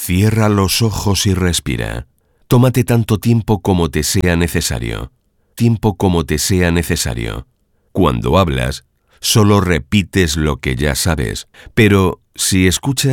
Cierra los ojos y respira. Tómate tanto tiempo como te sea necesario. Tiempo como te sea necesario. Cuando hablas, solo repites lo que ya sabes, pero si escuchas